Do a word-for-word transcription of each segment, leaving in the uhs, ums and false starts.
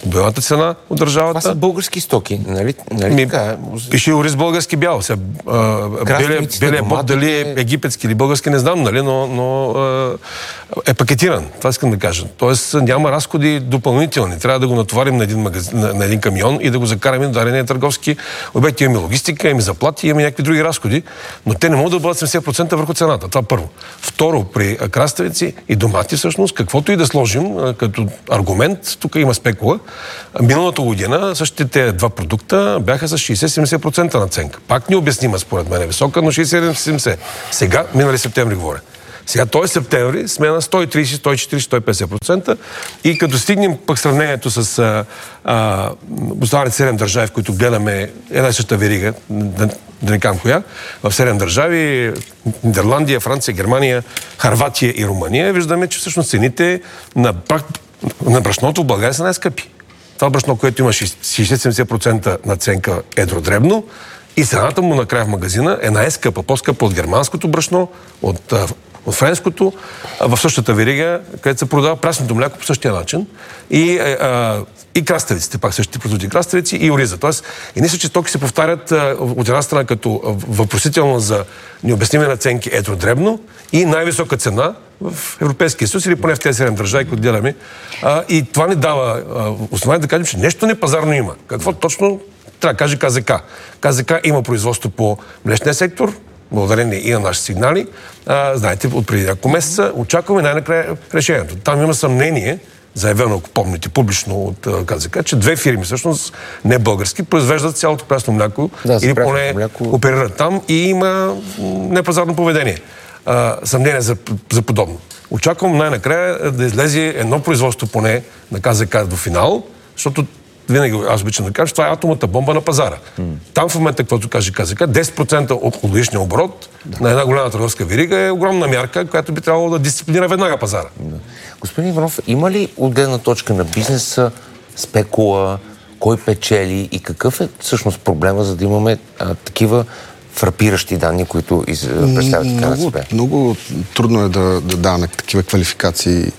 обявената цена от държавата. Това са български стоки, нали? нали Ми, така? Пише ориз български бял. Сега, белия, белия боб, дали е египетски или български, не знам, нали, но, но а, е пакетиран. Това искам да кажа. Тоест няма разходи допълнителни. Трябва да го натоварим на един, магазин, на, на един камион и да го закараме до дарения търговски обект. Имаме логистика, имаме заплати, имаме някакви други разходи, но те не могат да бъдат седемдесет процента върху цената. Това първо. Второ, при краставици и домати всъщност, каквото и да сложим като аргумент, тук има спекула. Миналата година същите тези два продукта бяха с шейсет-седемдесет процента наценка. Пак необяснима според мен е висока, но шейсет-седемдесет. Сега, минали септември говоря. Сега този септември сме на сто и трийсет, сто и четирийсет, сто и петдесет процента и като стигнем пък сравнението с а, а, останалите седем държави, в които гледаме една и съща верига, да, да не кам коя, в седем държави, Нидерландия, Франция, Германия, Хърватия и Румъния, виждаме, че всъщност цените на, на брашното в България са най-скъпи. Това брашно, което има шейсет-седемдесет процента наценка едро-дребно, и цената му накрая в магазина е най-скъпа, по-скъпа от германското брашно, от, от френското, в същата верига, където се продава прясното мляко по същия начин. И, а, и краставиците, пак същите продукти краставици и ориза. Тоест, и мисля, че стоки се повтарят а, от една страна като въпросително за необясними наценки едро-дребно и най-висока цена в Европейския съюз или поне в тези седем държави, които гледаме. А, и това ни дава а, основание да кажем, че нещо непазарно има. Какво точно? Трябва да каже КЗК. КЗК има производство по млечния сектор, благодарение и на наши сигнали. А, знаете, от преди няколко месеца очакваме най-накрая решението. Там има съмнение, заявено, ако помните, публично от КЗК, че две фирми, всъщност не български, произвеждат цялото прясно мляко да, или поне мляко оперират там и има непазарно поведение. А, съмнение за, за подобно. Очаквам най-накрая да излезе едно производство поне на КЗК до финал, защото винаги аз обичам да кажа, че това е атомната бомба на пазара. Mm. Там в момента, каквото каже КЗК, десет процента от годишния оборот да. на една голяма търговска верига е огромна мярка, която би трябвало да дисциплинира веднага пазара. Да. Господин Иванов, има ли от гледна точка на бизнеса спекула, кой печели и какъв е всъщност проблема, за да имаме а, такива фрапиращи данни, които из... представят така на себе? Много трудно е да, да даваме такива квалификации.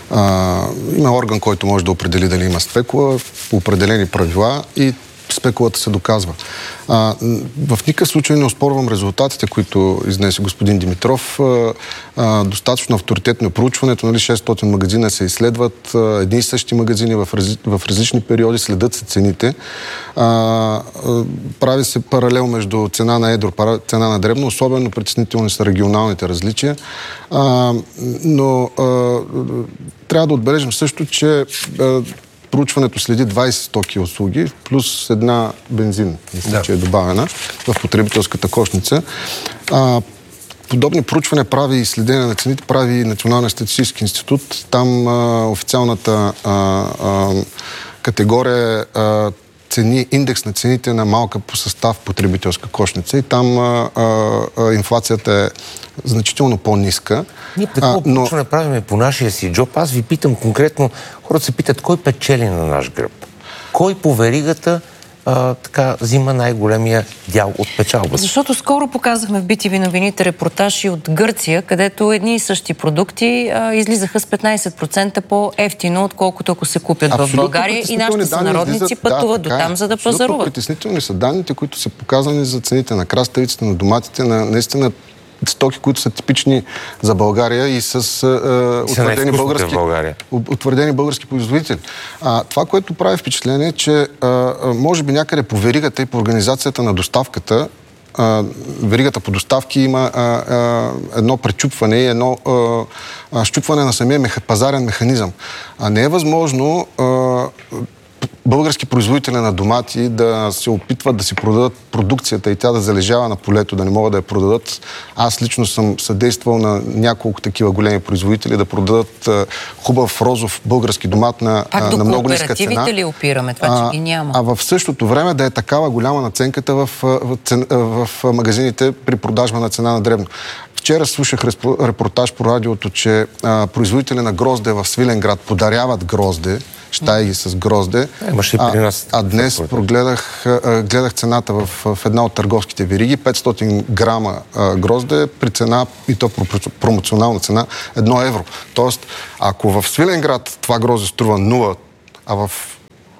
А, има орган, който може да определи дали има спекула, по определени правила и спекулата се доказва. А, в никакъв случай не оспорвам резултатите, които изнесе господин Димитров. А, а, достатъчно авторитетно е проучването, нали, шестстотин магазина се изследват, а, едни и същи магазини в, раз, в различни периоди следят се цените. А, а, прави се паралел между цена на едро, цена на дребно, особено притеснителни са регионалните различия. А, но а, трябва да отбележим също, че а, проучването следи двайсет стоки и услуги, плюс една бензин, мисля, да. че е добавена в потребителската кошница. А, подобни проучвания прави и следение на цените, прави и Националния статистически институт. Там а, официалната а, а, категория а, цени, индекс на цените на малка по състав потребителска кошница и там а, а, инфлацията е значително по-ниска. Ние такова но... проучване правиме по нашия си джоб. Аз ви питам конкретно, хората се питат, кой печели на наш гръб? Кой по веригата а, така взима най-големия дял от печалбата? Защото скоро показахме в би ти ви новините репортажи от Гърция, където едни и същи продукти а, излизаха с петнайсет процента по-евтино, отколкото ако се купят абсолютно в България и нашите сънародници излизат, пътуват да, до там, за да пазаруват. Абсолютно притеснителни са данните, които са показани за цените на краставиците, на доматите, на наистина стоки, които са типични за България и с е, утвърдени, български, утвърдени български производители. А, това, което прави впечатление е, че е, може би някъде по веригата и по организацията на доставката, е, веригата по доставки има е, е, едно пречупване и едно е, щупване на самия меха, пазарен механизъм. А не е възможно е, български производители на домати да се опитват да си продадат продукцията и тя да залежава на полето, да не могат да я продадат. Аз лично съм съдействал на няколко такива големи производители да продадат а, хубав розов български домат на, а, на много ниска цена. Пак до кооперативите ли опираме? Това, че ги няма. А, а в същото време да е такава голяма наценката в, в, в, в магазините при продажба на цена на дребно. Вчера слушах репортаж по радиото, че а, производители на грозде в Свиленград подаряват грозде, щаи с грозде. Е, а, а днес прогледах гледах цената в, в една от търговските вериги. петстотин грама а, грозде при цена, и то промоционална цена, едно евро. Тоест, ако в Свиленград това грозде струва нула, а в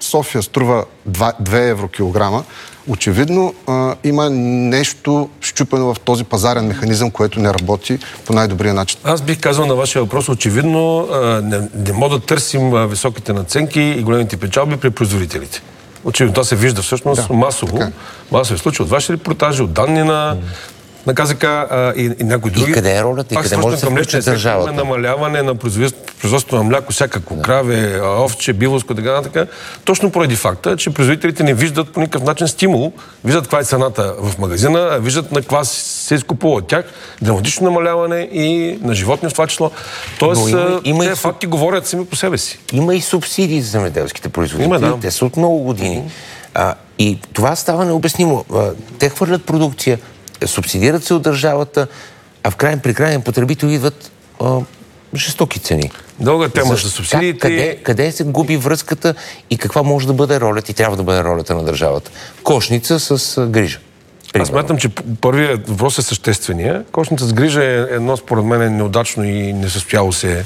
София струва две евро килограма, очевидно а, има нещо счупено в този пазарен механизъм, което не работи по най-добрия начин. Аз бих казал на вашия въпрос, очевидно а, не, не мога да търсим а, високите наценки и големите печалби при производителите. Очевидно това се вижда всъщност да, масово. Така. Масово се случва от ваши репортажи, от данни на на КЗК а, и, и някои други. И къде е ролята? И къде може да се включи държавата? Намаляване на производството на мляко, всякакво, да. Краве, овче, биволско, така нататък. Точно поради факта, че производителите не виждат по никакъв начин стимул, виждат каква е цената в магазина, а виждат на каква се изкупува от тях, драматично намаляване и на животни в това число. Тоест, има, има те и... факти говорят сами по себе си. Има и субсидии за земеделските производители. Има, да. Те са от много години. А, и това става необяснимо. Те хвърлят продукция, субсидират се от държавата, а в крайен при крайен потребител идват а, жестоки цени. Дълга тема за субсидиите. Къде, къде се губи връзката и каква може да бъде ролята и трябва да бъде ролята на държавата? Кошница с а, грижа. Примерно. Аз смятам, че първият въпрос е съществения. Кошница с грижа е едно, според мен, е неудачно и несъстояло се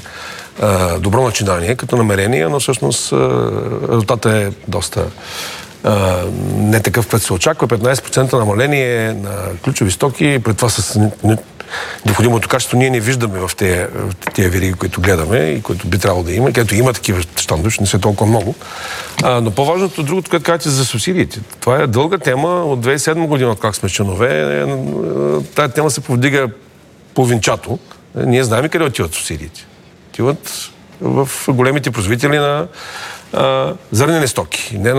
а, добро начинание като намерение, но всъщност а, резултатът е доста Uh, не такъв, което се очаква. петнайсет процента намаление на ключови стоки, пред това с необходимото качество ние не виждаме в тези, тези вериги, които гледаме и които би трябвало да има, където има такива щандове, не са толкова много. Uh, но по-важното другото, което казвате за субсидиите. Това е дълга тема от две хиляди и седма година, от как сме членове. Тая тема се повдига половинчато. Ние знаем къде отиват субсидиите. Отиват в големите производители на а, зърнени стоки. Не на...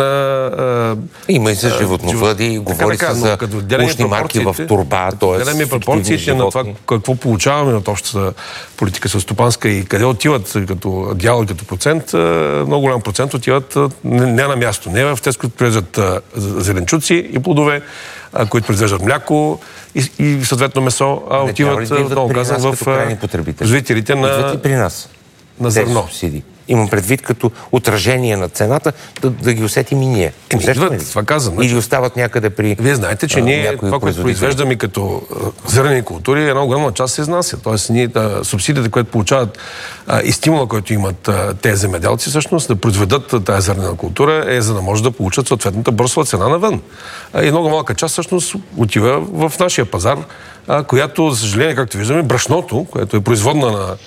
А, има и за животновъди, живот... говори се за ушни марки в турба, т.е. Деляме пропорциите на това какво получаваме от общата политика селскостопанска и къде отиват като дял и като процент, много голям процент отиват не, не на място. Не в тези, които произвеждат зеленчуци и плодове, а, които произвеждат мляко и, и съответно месо, а не отиват много казан в производителите на... при нас. На зърно. Имам предвид като отражение на цената, да, да ги усетим и ние. Е, идват, това казвам. Или остават някъде при... Вие знаете, че а, ние това, което произвеждаме като зърнени култури, една огромна част се изнася. Тоест, ние, да, субсидията, която получават а, и стимула, който имат а, тези земеделци, всъщност да произведат тази зърнена култура, е за да може да получат съответната борсова цена навън. А, и много малка част всъщност отива в нашия пазар, а, която, за съжаление, както виждаме, брашното, което е производна на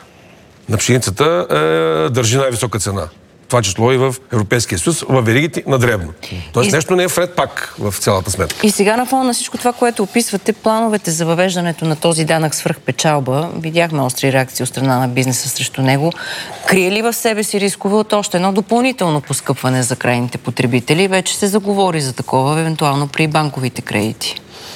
на пшеницата е, държи най-висока цена. Това число и в Европейския съюз, в веригите на дребно. Тоест и... нещо не е вред пак в цялата сметка. И сега на фона на всичко това, което описвате, плановете за въвеждането на този данък свръхпечалба, видяхме остри реакции от страна на бизнеса срещу него, крие ли в себе си рискове от още едно допълнително поскъпване за крайните потребители? Вече се заговори за такова, евентуално при банковите кредити.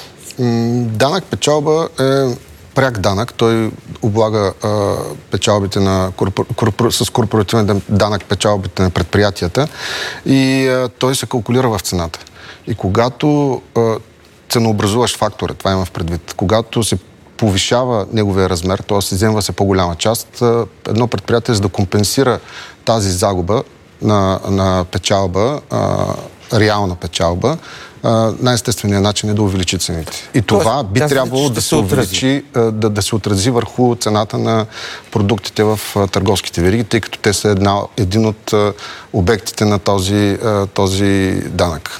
М- данък печалба е пряк данък. Той облага а, печалбите на корпор... Корпор... с корпоративен данък печалбите на предприятията и а, той се калкулира в цената. И когато а, ценообразуваш фактора, това има в предвид, когато се повишава неговия размер, т.е. изземва се по-голяма част, а, едно предприятие, за да компенсира тази загуба на, на печалба, а, реална печалба, Uh, най-естественият начин е да увеличи цените. И това би трябвало да се увеличи, да, да се отрази върху цената на продуктите в uh, търговските вериги, тъй като те са една, един от uh, обектите на този, uh, този данък.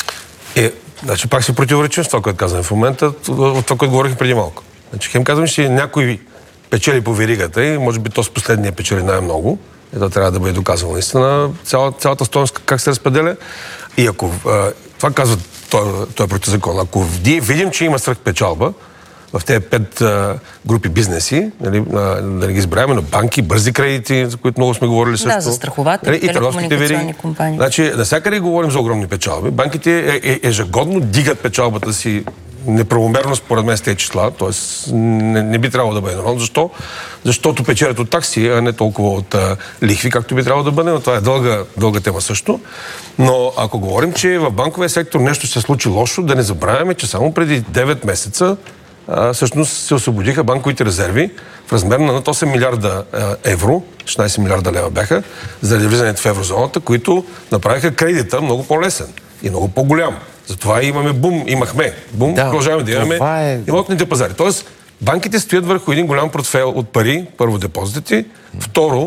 Е, значи пак се противоречим с това, което казваме в момента, от това, което говорих преди малко. Значи, хем казваме, че някой печели по веригата и може би то с последния печели най-много. Ето трябва да бъде доказано наистина цяла, цялата стойност как се разпределя. И ако това казва той е противозакон, ако видим, че има свръхпечалба в тези пет а, групи бизнеси, нали, а, да не ги избравяме, но банки, бързи кредити, за които много сме говорили също. Да, за страхователи, нали, телекомуникационни компании. Значи, навсякъде говорим за огромни печалби. Банките ежегодно дигат печалбата си неправомерно според мен с тези числа, т.е. Не, не би трябвало да бъде нормално. Защо? Защото печелят от такси, а не толкова от а, лихви, както би трябвало да бъде, но това е дълга, дълга тема също. Но ако говорим, че в банковия сектор нещо се случи лошо, да не забравяме, че само преди девет месеца а, всъщност се освободиха банковите резерви в размер на над осем милиарда а, евро, шестнайсет милиарда лева бяха, заради влизането в еврозоната, които направиха кредита много по-лесен и много по-голям. Затова имаме бум, имахме бум, да, продължаваме да имаме е... имотните пазари. Тоест, банките стоят върху един голям портфейл от пари, първо депозитите, второ,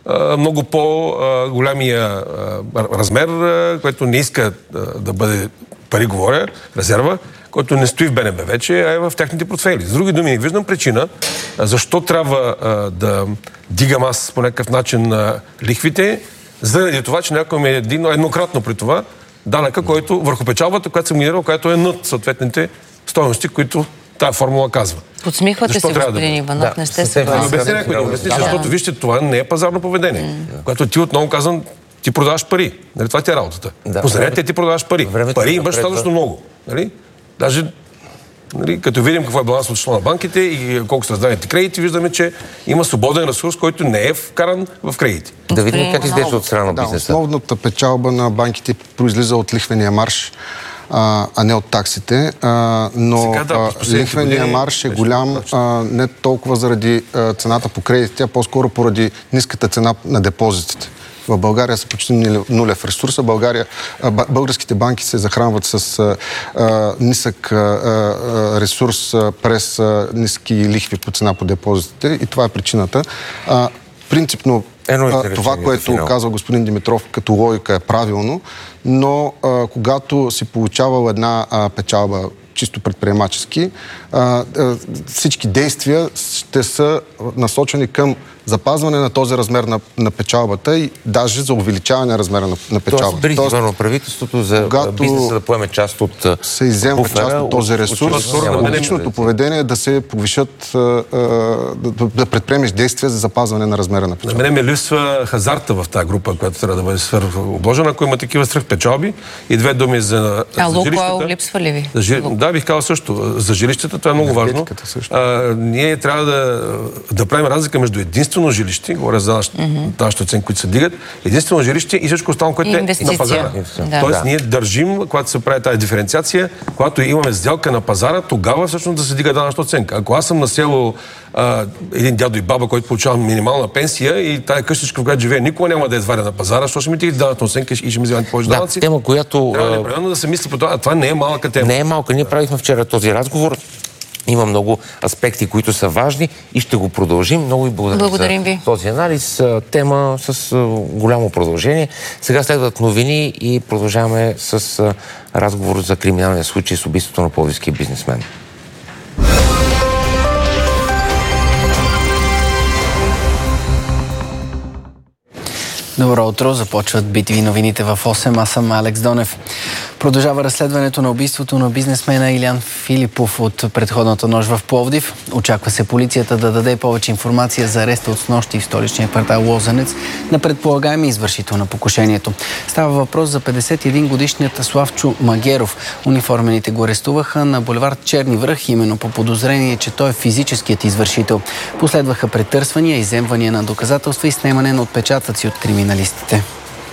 много по-голямия размер, което не иска да бъде, пари говоря, резерва, който не стои в БНБ вече, а е в техните портфели. С други думи, не виждам причина защо трябва да дигам аз по някакъв начин лихвите, заради това, че някой ме е дигнал еднократно при това данъка, който върху печалбата, която съм генерирал, която е над съответните стойности, които тая формула казва. Подсмихвате се, господин Иванов, да, не сте се обясни някой да обясни, защото вижте, това не е пазарно поведение. Mm. Когато ти отново казвам, ти продаваш пари. Нали, това ти е работата. Да, Позарете, ти продаваш пари. Пари имаш достатъчно много. Нали? Даже, нали, като видим какво е баланс от число на банките и колко са раздадените кредити, виждаме, че има свободен ресурс, който не е вкаран в кредити. Да видим как изглежда от страна на бизнеса. Да, основната печалба на банките произлиза от лихвения марж, а, а не от таксите. А, но сега, да, лихвения марж е голям а, не толкова заради а, цената по кредитите, а по-скоро поради ниската цена на депозитите. В България са почти нулев ресурс. България, българските банки се захранват с а, нисък а, ресурс а, през а, ниски лихви по цена по депозитите и това е причината. А, принципно а, това, което казва господин Димитров като логика е правилно, но а, когато си получавал една а, печалба чисто предприемачески, а, а, всички действия ще са насочени към запазване на този размер на, на печалбата и даже за увеличаване на размера на, на печалбата. Тоест, Тоест на правителството за бизнеса да поеме част от се изземва част от този ресурс. Логичното поведение е да се повишат, да, да предприемеш действия за запазване на размера на печалбата. На мен ми липсва хазарта в тази група, която трябва да бъде свръхобложена, ако има такива свръхпечалби. И две думи за, а, за жилищата. Липсва ли ви? За, да, бих казал също. За жилищата това е много важно. А, ние трябва да, да правим разлика между единствено жилище, говоря за нашите mm-hmm. оценки, които се дигат, единствено жилище и всичко останало, което е на пазара. Да. Тоест, да. Ние държим, когато се прави тази диференциация, когато имаме сделка на пазара, тогава всъщност да се дига данъчна оценка. Ако аз съм на село а, един дядо и баба, който получава минимална пенсия и тая къщичка, в която живее, никога няма да е изваря на пазара, защото ще ми дига данъчна оценка и ще ми вземат повече да, данъци. Тема, която... Трябва непременно да се мисли по това. А това не е малка тема. Не е малка. Ние правихме вчера този разговор. Има много аспекти, които са важни и ще го продължим. Много ви благодарим, благодарим за ви. този анализ. Тема с голямо продължение. Сега следват новини и продължаваме с разговор за криминалния случай с убийството на пловдивския бизнесмен. Добро утро, започват би ти ви новините в осем. Аз съм Алекс Донев. Продължава разследването на убийството на бизнесмена Илян Филипов от предходната нощ в Пловдив. Очаква се полицията да даде повече информация за ареста от снощи в столичния квартал Лозенец на предполагаеми извършител на покушението. Става въпрос за петдесет и един годишният Славчо Магеров. Униформените го арестуваха на булевард Черни връх, именно по подозрение, че той е физическият извършител. Последваха претърсвания, изземвания на доказателства и снемане на отпечатъци от криминалистите.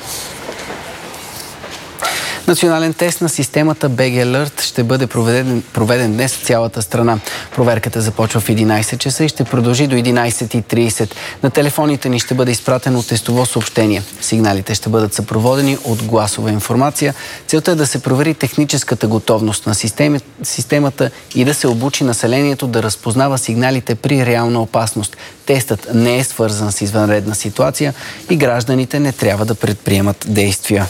Национален тест на системата би джи Alert ще бъде проведен, проведен днес в цялата страна. Проверката започва в единайсет часа и ще продължи до единайсет и трийсет. На телефоните ни ще бъде изпратено тестово съобщение. Сигналите ще бъдат съпроводени от гласова информация. Целта е да се провери техническата готовност на системи, системата и да се обучи населението да разпознава сигналите при реална опасност. Тестът не е свързан с извънредна ситуация и гражданите не трябва да предприемат действия.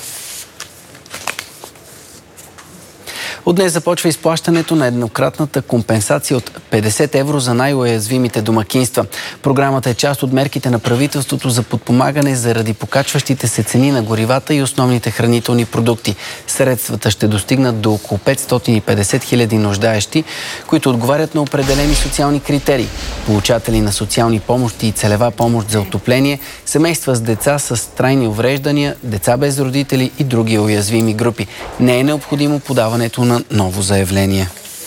От днес започва изплащането на еднократната компенсация от петдесет евро за най-уязвимите домакинства. Програмата е част от мерките на правителството за подпомагане заради покачващите се цени на горивата и основните хранителни продукти. Средствата ще достигнат до около петстотин и петдесет хиляди нуждаещи, които отговарят на определени социални критерии. Получатели на социални помощи и целева помощ за отопление, семейства с деца с трайни увреждания, деца без родители и други уязвими групи. Не е необходимо подаването на ново заявление.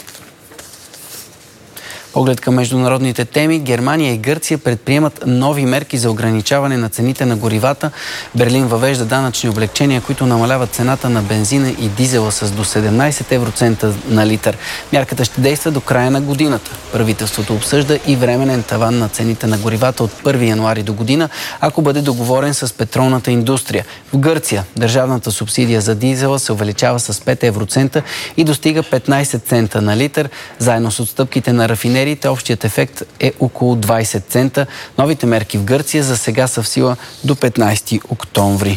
Поглед към международните теми, Германия и Гърция предприемат нови мерки за ограничаване на цените на горивата. Берлин въвежда данъчни облекчения, които намаляват цената на бензина и дизела с до седемнайсет евроцента на литър. Мярката ще действа до края на годината. Правителството обсъжда и временен таван на цените на горивата от първи януари до година, ако бъде договорен с петролната индустрия. В Гърция държавната субсидия за дизела се увеличава с пет евроцента и достига петнайсет цента на литър, заедно с отстъпките на рафинерията мерите, общият ефект е около двайсет цента. Новите мерки в Гърция за сега са в сила до петнайсети октомври.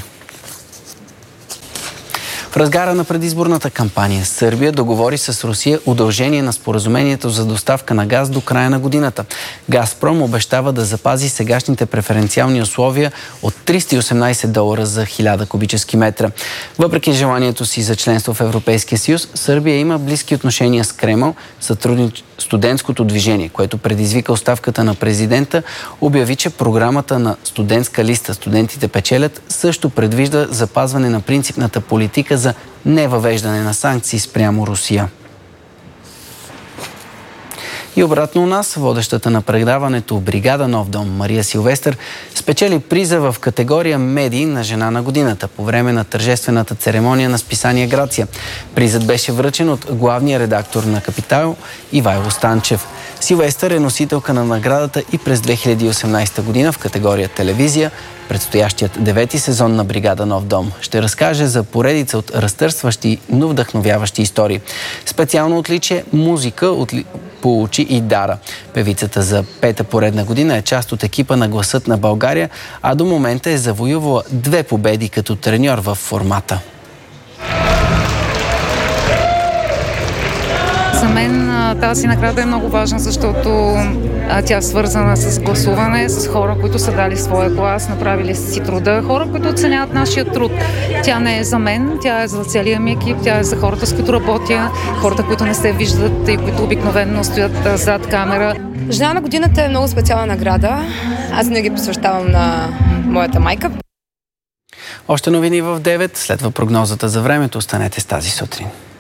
В разгара на предизборната кампания Сърбия договори с Русия удължение на споразумението за доставка на газ до края на годината. Газпром обещава да запази сегашните преференциални условия от триста и осемнайсет долара за хиляда кубически метра. Въпреки желанието си за членство в Европейския съюз, Сърбия има близки отношения с Кремъл, сътруднич... студентското движение, което предизвика оставката на президента, обяви, че програмата на студентска листа "Студентите печелят" също предвижда запазване на принципната политика за невъвеждане на санкции спрямо Русия. И обратно у нас, водещата на предаването "Бригада Нов дом" Мария Силвестър спечели приза в категория "Медии на жена на годината" по време на тържествената церемония на списание "Грация". Призът беше връчен от главния редактор на Капитал Ивайло Станчев. Силвестър е носителка на наградата и през две хиляди и осемнайсета година в категория "Телевизия". Предстоящият девети сезон на "Бригада Нов дом" ще разкаже за поредица от разтърсващи, но вдъхновяващи истории. Специално отличие музика отли... получи и Дара. Певицата за пета поредна година е част от екипа на "Гласът на България", а до момента е завоювала две победи като треньор в формата. За мен тази награда е много важна, защото тя е свързана с гласуване, с хора, които са дали своя глас, направили си труда, хора, които оценяват нашия труд. Тя не е за мен, тя е за целия ми екип, тя е за хората, с които работя, хората, които не се виждат и които обикновено стоят зад камера. Жена на годината е много специална награда. Аз винаги посвещавам на моята майка. Още новини в девет. Следва прогнозата за времето. Останете с тази сутрин.